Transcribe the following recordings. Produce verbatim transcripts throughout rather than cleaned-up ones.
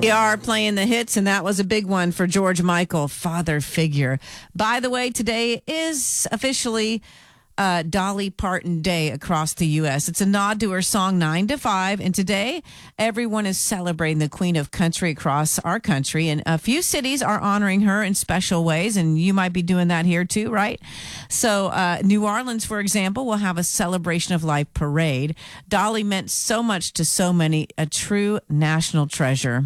We are playing the hits, and that was a big one for George Michael, father figure. By the way, today is officially uh, Dolly Parton Day across the U S. It's a nod to her song nine to five, and today everyone is celebrating the Queen of Country across our country, and a few cities are honoring her in special ways, and you might be doing that here too, right? So uh, New Orleans, for example, will have a Celebration of Life parade. Dolly meant so much to so many, a true national treasure.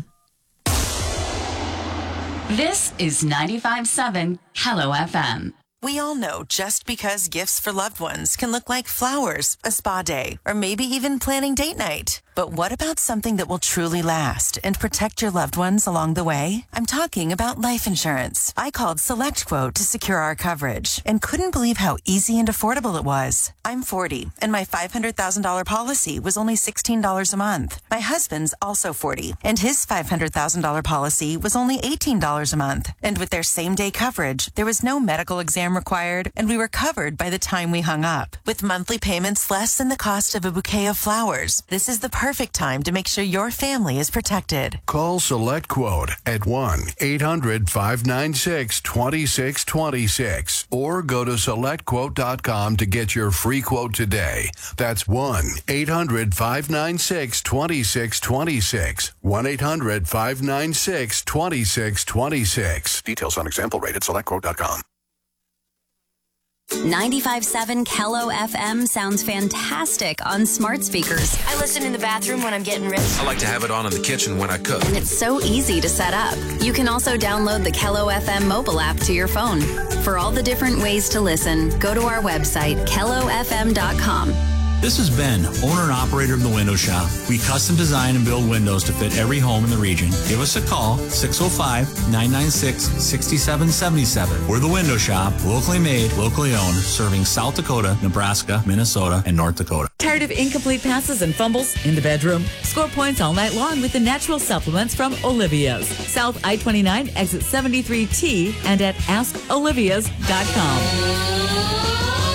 This is ninety-five point seven Hello F M. We all know just because gifts for loved ones can look like flowers, a spa day, or maybe even planning date night. But what about something that will truly last and protect your loved ones along the way? I'm talking about life insurance. I called SelectQuote to secure our coverage and couldn't believe how easy and affordable it was. I'm forty, and my five hundred thousand dollars policy was only sixteen dollars a month. My husband's also forty, and his five hundred thousand dollars policy was only eighteen dollars a month. And with their same-day coverage, there was no medical exam required, and we were covered by the time we hung up. With monthly payments less than the cost of a bouquet of flowers, this is the perfect time to make sure your family is protected. Call SelectQuote at one eight hundred five nine six two six two six or go to select quote dot com to get your free quote today. That's one eight hundred five nine six two six two six. one eight hundred five nine six two six two six. Details on example rate at select quote dot com. ninety-five point seven Kello F M sounds fantastic on smart speakers. I listen in the bathroom when I'm getting ready. I like to have it on in the kitchen when I cook. And it's so easy to set up. You can also download the Kello F M mobile app to your phone. For all the different ways to listen, go to our website, kello f m dot com. This is Ben, owner and operator of The Window Shop. We custom design and build windows to fit every home in the region. Give us a call, six oh five, nine nine six, six seven seven seven. We're The Window Shop, locally made, locally owned, serving South Dakota, Nebraska, Minnesota, and North Dakota. Tired of incomplete passes and fumbles in the bedroom? Score points all night long with the natural supplements from Olivia's. South I twenty-nine, exit seventy-three T, and at ask olivias dot com.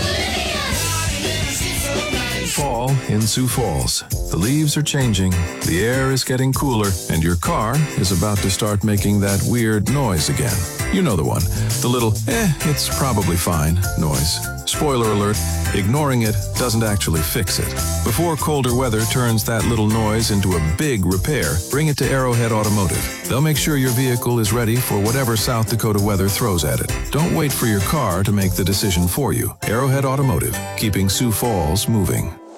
Fall in Sioux Falls. The leaves are changing, the air is getting cooler, and your car is about to start making that weird noise again. You know the one. The little, eh, it's probably fine noise. Spoiler alert, ignoring it doesn't actually fix it. Before colder weather turns that little noise into a big repair, bring it to Arrowhead Automotive. They'll make sure your vehicle is ready for whatever South Dakota weather throws at it. Don't wait for your car to make the decision for you. Arrowhead Automotive, keeping Sioux Falls moving.